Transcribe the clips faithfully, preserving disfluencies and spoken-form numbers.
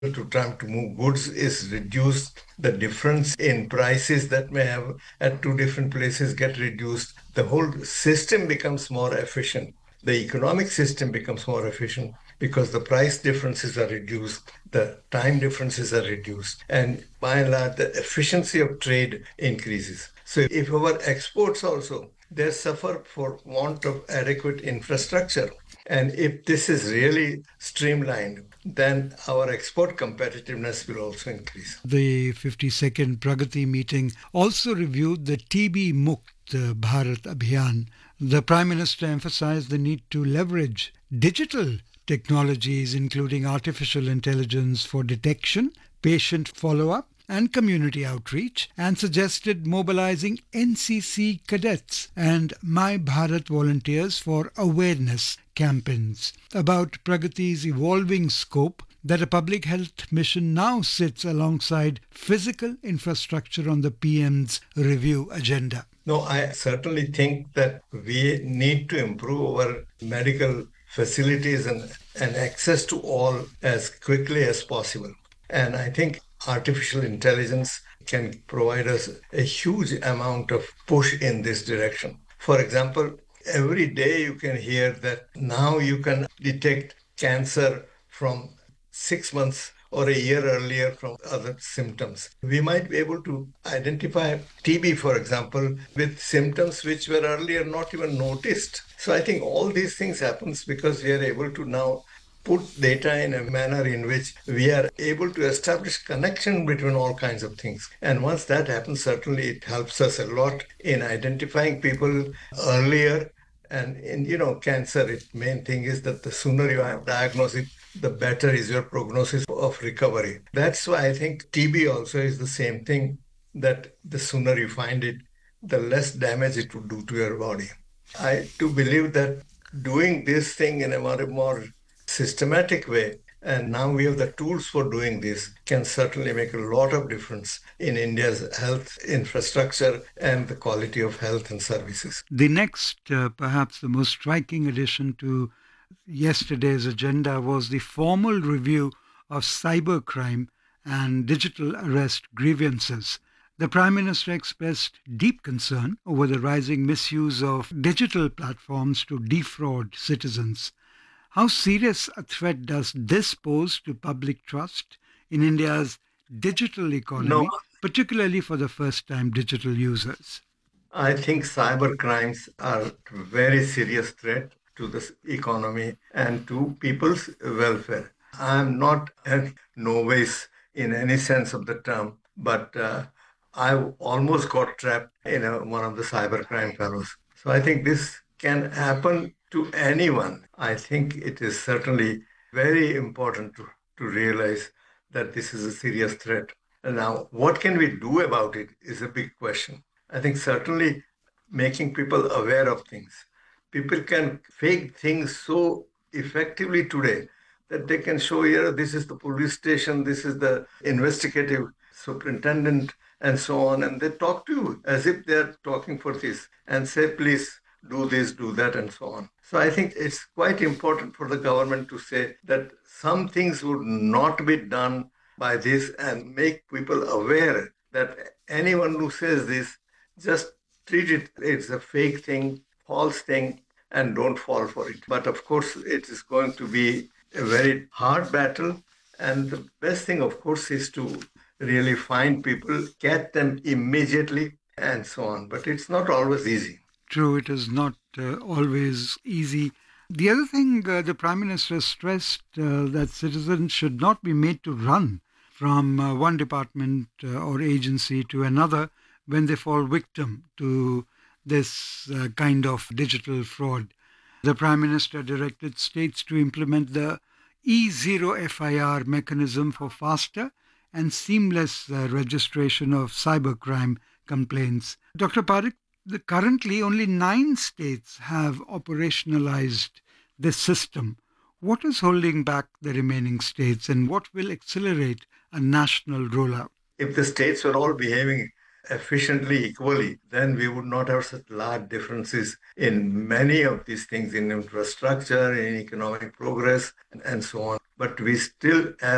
to time to move goods is reduced. The difference in prices that may have at two different places get reduced. The whole system becomes more efficient. The economic system becomes more efficient because the price differences are reduced, the time differences are reduced, and by and large, the efficiency of trade increases. So if our exports also, they suffer for want of adequate infrastructure. And if this is really streamlined, then our export competitiveness will also increase. The fifty-second Pragati meeting also reviewed the T B Mukt Bharat Abhiyan. The Prime Minister emphasized the need to leverage digital technologies, including artificial intelligence, for detection, patient follow up, and community outreach, and suggested mobilizing N C C cadets and My Bharat volunteers for awareness campaigns about Pragati's evolving scope, that a public health mission now sits alongside physical infrastructure on the P M's review agenda. No, I certainly think that we need to improve our medical facilities and, and access to all as quickly as possible. And I think artificial intelligence can provide us a huge amount of push in this direction. For example, every day you can hear that now you can detect cancer from six months or a year earlier from other symptoms. We might be able to identify T B, for example, with symptoms which were earlier not even noticed. So I think all these things happens because we are able to now put data in a manner in which we are able to establish connection between all kinds of things. And once that happens, certainly it helps us a lot in identifying people earlier. And in, you know, cancer, it main thing is that the sooner you have diagnosed it, the better is your prognosis of recovery. That's why I think T B also is the same thing, that the sooner you find it, the less damage it would do to your body. I do believe that doing this thing in a more, more systematic way, and now we have the tools for doing this, can certainly make a lot of difference in India's health infrastructure and the quality of health and services. The next, uh, perhaps the most striking addition to yesterday's agenda was the formal review of cybercrime and digital arrest grievances. The Prime Minister expressed deep concern over the rising misuse of digital platforms to defraud citizens. How serious a threat does this pose to public trust in India's digital economy, no, particularly for the first-time digital users? I think cyber crimes are a very serious threat to the economy and to people's welfare. I'm not a novice in any sense of the term, but uh, I almost got trapped in a, one of the cybercrime fellows. So I think this can happen to anyone. I think it is certainly very important to, to realize that this is a serious threat. And now, what can we do about it is a big question. I think certainly making people aware of things. People can fake things so effectively today that they can show here, this is the police station, this is the investigative superintendent, and so on. And they talk to you as if they're talking for this and say, please do this, do that, and so on. So I think it's quite important for the government to say that some things would not be done by this and make people aware that anyone who says this, just treat it, it's a fake thing, false thing, and don't fall for it. But of course, it is going to be a very hard battle. And the best thing, of course, is to really find people, get them immediately, and so on. But it's not always easy. True, it is not uh, always easy. The other thing, uh, the Prime Minister stressed uh, that citizens should not be made to run from uh, one department uh, or agency to another when they fall victim to this uh, kind of digital fraud. The Prime Minister directed states to implement the E zero F I R mechanism for faster and seamless uh, registration of cybercrime complaints. Doctor Parekh, the, currently only nine states have operationalized this system. What is holding back the remaining states, and what will accelerate a national rollout? If the states were all behaving efficiently, equally, then we would not have such large differences in many of these things, in infrastructure, in economic progress, and so on. But we still have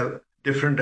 different